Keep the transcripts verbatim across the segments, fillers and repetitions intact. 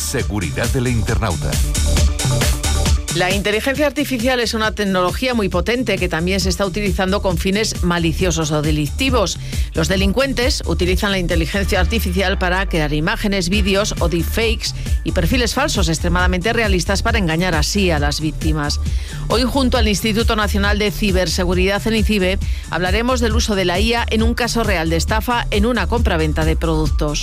Seguridad del internauta. La inteligencia artificial es una tecnología muy potente que también se está utilizando con fines maliciosos o delictivos. Los delincuentes utilizan la inteligencia artificial para crear imágenes, vídeos o deepfakes y perfiles falsos extremadamente realistas para engañar así a las víctimas. Hoy, junto al Instituto Nacional de Ciberseguridad, el INCIBE, hablaremos del uso de la I A en un caso real de estafa en una compraventa de productos.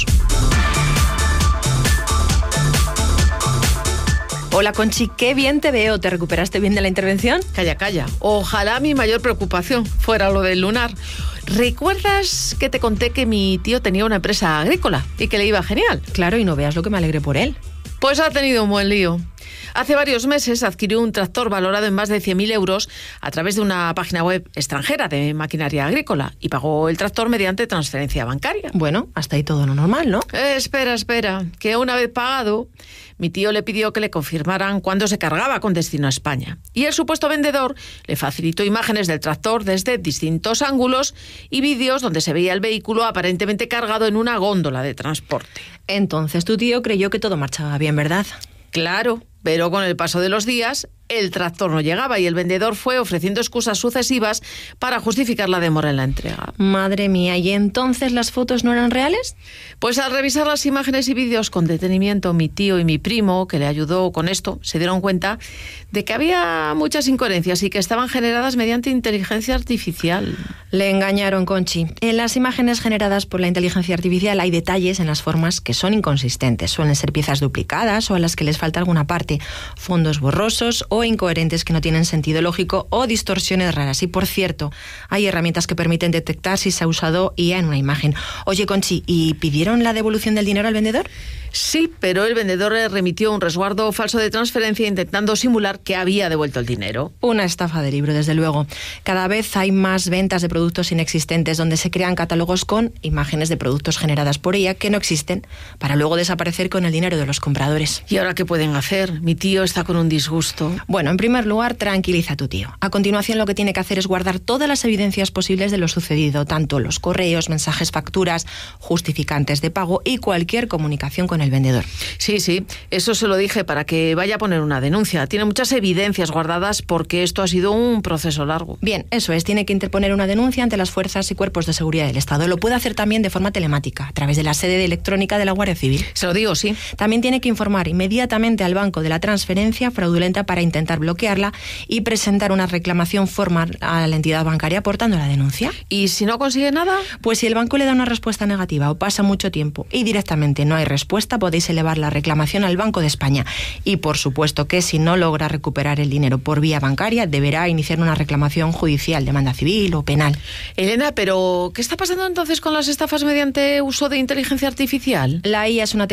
Hola, Conchi, qué bien te veo. ¿Te recuperaste bien de la intervención? Calla, calla. Ojalá mi mayor preocupación fuera lo del lunar. ¿Recuerdas que te conté que mi tío tenía una empresa agrícola y que le iba genial? Claro, y no veas lo que me alegré por él. Pues ha tenido un buen lío. Hace varios meses adquirió un tractor valorado en más de cien mil euros a través de una página web extranjera de maquinaria agrícola y pagó el tractor mediante transferencia bancaria. Bueno, hasta ahí todo lo normal, ¿no? Eh, espera, espera, que una vez pagado, mi tío le pidió que le confirmaran cuándo se cargaba con destino a España. Y el supuesto vendedor le facilitó imágenes del tractor desde distintos ángulos y vídeos donde se veía el vehículo aparentemente cargado en una góndola de transporte. Entonces tu tío creyó que todo marchaba bien, ¿verdad? Claro, pero con el paso de los días, el tractor no llegaba y el vendedor fue ofreciendo excusas sucesivas para justificar la demora en la entrega. Madre mía, ¿y entonces las fotos no eran reales? Pues al revisar las imágenes y vídeos con detenimiento, mi tío y mi primo, que le ayudó con esto, se dieron cuenta de que había muchas incoherencias y que estaban generadas mediante inteligencia artificial. Le engañaron, Conchi. En las imágenes generadas por la inteligencia artificial hay detalles en las formas que son inconsistentes. Suelen ser piezas duplicadas o a las que les falta alguna parte, fondos borrosos o incoherentes que no tienen sentido lógico o distorsiones raras. Y por cierto, hay herramientas que permiten detectar si se ha usado I A en una imagen. Oye, Conchi, ¿y pidieron la devolución del dinero al vendedor? Sí, pero el vendedor le remitió un resguardo falso de transferencia intentando simular que había devuelto el dinero. Una estafa de libro, desde luego. Cada vez hay más ventas de productos inexistentes donde se crean catálogos con imágenes de productos generadas por I A que no existen para luego desaparecer con el dinero de los compradores. ¿Y ahora qué pueden hacer? Mi tío está con un disgusto. Bueno, en primer lugar, tranquiliza a tu tío. A continuación, lo que tiene que hacer es guardar todas las evidencias posibles de lo sucedido, tanto los correos, mensajes, facturas, justificantes de pago y cualquier comunicación con el vendedor. Sí, sí, eso se lo dije para que vaya a poner una denuncia. Tiene muchas evidencias guardadas porque esto ha sido un proceso largo. Bien, eso es, tiene que interponer una denuncia ante las fuerzas y cuerpos de seguridad del Estado. Lo puede hacer también de forma telemática, a través de la sede electrónica de la Guardia Civil. Se lo digo, sí. También tiene que informar inmediatamente al banco de la transferencia fraudulenta para intentar bloquearla y presentar una reclamación formal a la entidad bancaria aportando la denuncia. ¿Y si no consigue nada? Pues si el banco le da una respuesta negativa o pasa mucho tiempo y directamente no hay respuesta, podéis elevar la reclamación al Banco de España. Y por supuesto que si no logra recuperar el dinero por vía bancaria, deberá iniciar una reclamación judicial, demanda civil o penal. Elena, pero ¿qué está pasando entonces con las estafas mediante uso de inteligencia artificial? La I A es una